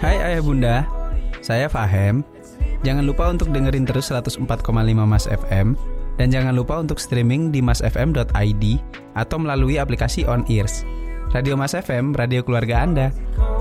Hai Ayah Bunda, saya Fahem. Jangan lupa untuk dengerin terus 104,5 Mas FM. Dan jangan lupa untuk streaming di masfm.id atau melalui aplikasi On Ears. Radio Mas FM, radio keluarga Anda.